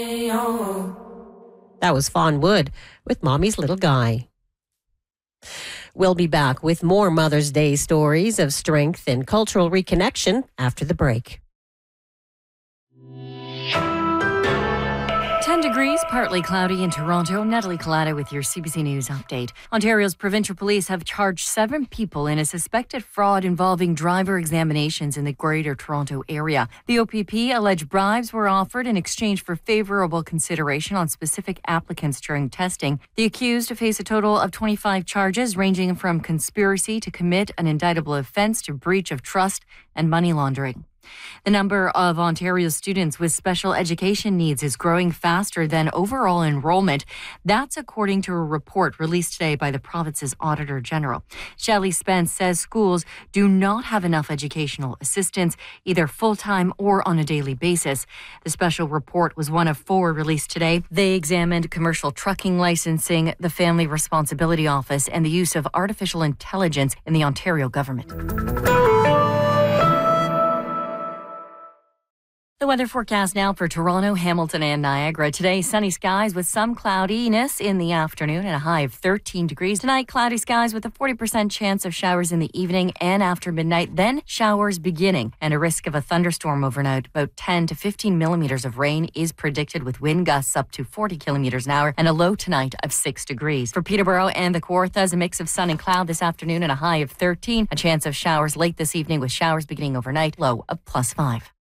That was Fawn Wood with Mommy's Little Guy. We'll be back with more Mother's Day stories of strength and cultural reconnection after the break. 10 degrees, partly cloudy in Toronto. Natalie Collada with your CBC News update. Ontario's provincial police have charged 7 people in a suspected fraud involving driver examinations in the Greater Toronto area. The OPP alleged bribes were offered in exchange for favourable consideration on specific applicants during testing. The accused face a total of 25 charges ranging from conspiracy to commit an indictable offence to breach of trust and money laundering. The number of Ontario students with special education needs is growing faster than overall enrollment. That's according to a report released today by the province's Auditor General. Shelley Spence says schools do not have enough educational assistants, either full-time or on a daily basis. The special report was one of 4 released today. They examined commercial trucking licensing, the Family Responsibility Office, and the use of artificial intelligence in the Ontario government. The weather forecast now for Toronto, Hamilton and Niagara. Today, sunny skies with some cloudiness in the afternoon and a high of 13 degrees. Tonight, cloudy skies with a 40% chance of showers in the evening and after midnight. Then showers beginning and a risk of a thunderstorm overnight. About 10 to 15 millimeters of rain is predicted with wind gusts up to 40 kilometers an hour and a low tonight of 6 degrees. For Peterborough and the Kawarthas, a mix of sun and cloud this afternoon and a high of 13. A chance of showers late this evening with showers beginning overnight, low of +5.